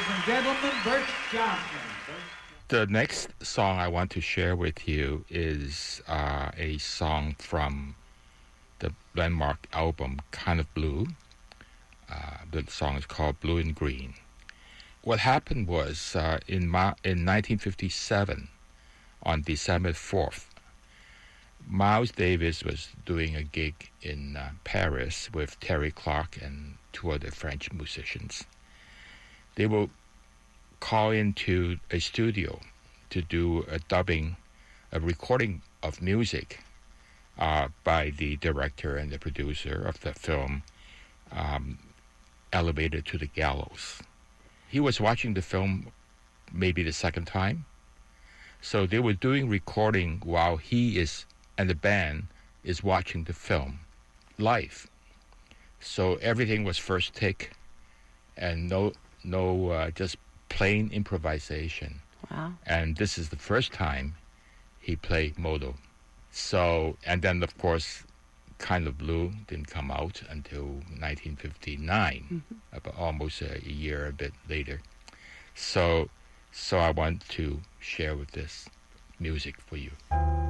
and gentlemen, Birch Johnson. The next song I want to share with you is a song from the landmark album Kind of Blue. The song is called Blue and Green. What happened was in 1957, on December 4th, Miles Davis was doing a gig in Paris with Terry Clark and two other French musicians. They will call into a studio to do a recording of music by the director and the producer of the film Elevated to the Gallows. He was watching the film maybe the second time. So they were doing recording while he is and the band is watching the film live. So everything was first take and no just plain improvisation. Wow. And this is the first time he played Modo. So, and then of course, Kind of Blue didn't come out until 1959, about almost a year a bit later. So I want to share with this music for you.